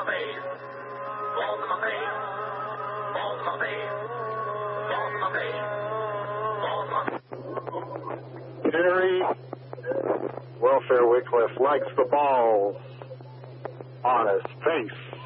my face. Balls in my face. Balls in my face. Balls in my face. Balls in my face. Gary Welfare Wycliffe likes the ball on his face.